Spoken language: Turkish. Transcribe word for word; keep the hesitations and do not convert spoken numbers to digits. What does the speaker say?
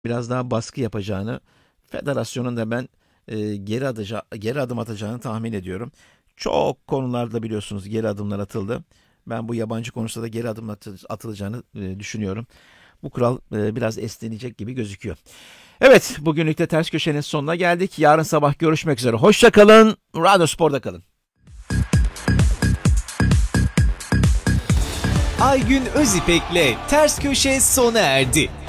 biraz daha baskı yapacağını, federasyonun da ben e, geri, adıca, geri adım atacağını tahmin ediyorum. Çok konularda biliyorsunuz geri adımlar atıldı. Ben bu yabancı konusunda da geri adım atı- atılacağını e, düşünüyorum. Bu kural e, biraz esnenecek gibi gözüküyor. Evet, bugünlük de Ters Köşe'nin sonuna geldik. Yarın sabah görüşmek üzere. Hoşça kalın, Radyo Spor'da kalın. Aygün Özipek'le Ters Köşe sona erdi.